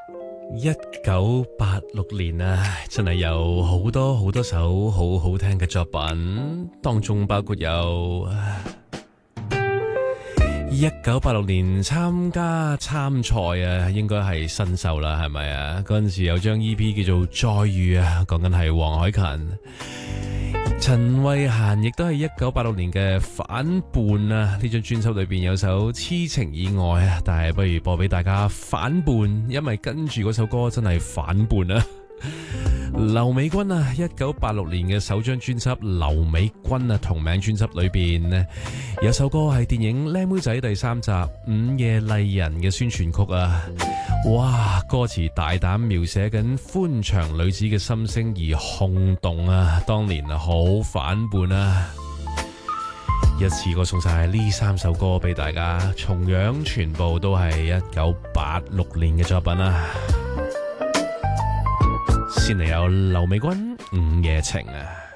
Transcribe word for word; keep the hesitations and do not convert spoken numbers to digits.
一九八六年啊，真係有好多好多首好好聽嘅作品，當中包括有一九八六年參加參賽啊，應該係新秀啦，係咪啊？嗰陣時有張 E P 叫做《再遇》啊，講緊係黃凱芹。陳慧嫻亦都係一九八六年嘅反叛啊！呢張專輯裏邊有首《痴情意外》啊，但係不如播俾大家反叛，因為跟住嗰首歌真係反叛啊！劉美君啊，一九八六年嘅首張專輯《劉美君》啊，同名專輯裏邊呢有首歌係電影《靚妹仔》第三集《午夜麗人》嘅宣傳曲啊！哇，歌詞大膽描寫緊歡場女子嘅心聲而轟動啊！當年啊好反叛啊！一次過送晒呢三首歌俾大家，同樣全部都係一九八六年嘅作品啊！先嚟有劉美君《午夜情》啊！